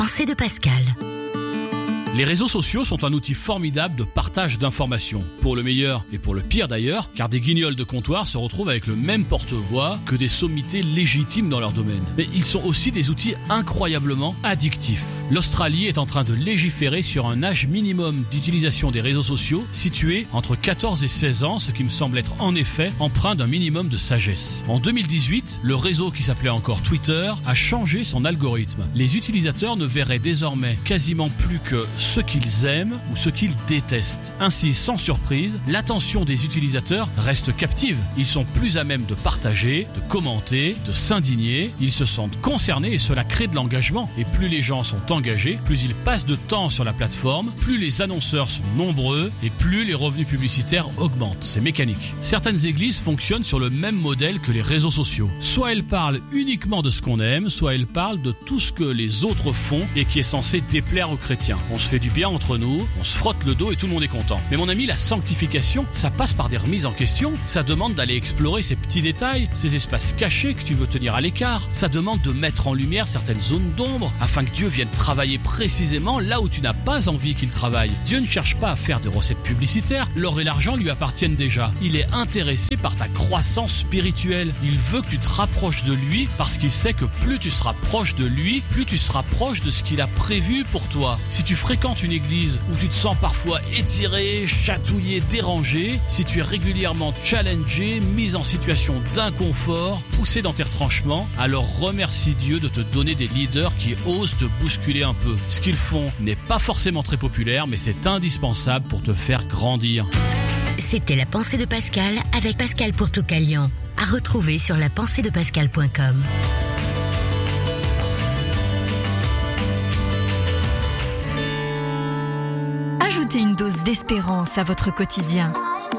pensée de Pascal. Les réseaux sociaux sont un outil formidable de partage d'informations, pour le meilleur et pour le pire d'ailleurs, car des guignols de comptoir se retrouvent avec le même porte-voix que des sommités légitimes dans leur domaine. Mais ils sont aussi des outils incroyablement addictifs. L'Australie est en train de légiférer sur un âge minimum d'utilisation des réseaux sociaux situé entre 14 et 16 ans, ce qui me semble être en effet empreint d'un minimum de sagesse. En 2018, le réseau qui s'appelait encore Twitter a changé son algorithme. Les utilisateurs ne verraient désormais quasiment plus que ce qu'ils aiment ou ce qu'ils détestent. Ainsi, sans surprise, l'attention des utilisateurs reste captive. Ils sont plus à même de partager, de commenter, de s'indigner. Ils se sentent concernés et cela crée de l'engagement. Et plus les gens sont engagés, plus ils passent de temps sur la plateforme, plus les annonceurs sont nombreux et plus les revenus publicitaires augmentent. C'est mécanique. Certaines églises fonctionnent sur le même modèle que les réseaux sociaux. Soit elles parlent uniquement de ce qu'on aime, soit elles parlent de tout ce que les autres font et qui est censé déplaire aux chrétiens. On se fait du bien entre nous, on se frotte le dos et tout le monde est content. Mais mon ami, la sanctification, ça passe par des remises en question. Ça demande d'aller explorer ces petits détails, ces espaces cachés que tu veux tenir à l'écart. Ça demande de mettre en lumière certaines zones d'ombre afin que Dieu vienne travailler précisément là où tu n'as pas envie qu'il travaille. Dieu ne cherche pas à faire des recettes publicitaires, l'or et l'argent lui appartiennent déjà. Il est intéressé par ta croissance spirituelle. Il veut que tu te rapproches de lui parce qu'il sait que plus tu seras proche de lui, plus tu seras proche de ce qu'il a prévu pour toi. Si tu fréquentes une église où tu te sens parfois étiré, chatouillé, dérangé, si tu es régulièrement challengé, mis en situation d'inconfort, poussé dans tes retranchements, alors remercie Dieu de te donner des leaders qui osent te bousculer un peu. Ce qu'ils font n'est pas forcément très populaire, mais c'est indispensable pour te faire grandir. C'était la pensée de Pascal avec Pascal Pourtoucalian. À retrouver sur lapenseedepascal.com. Ajoutez une dose d'espérance à votre quotidien.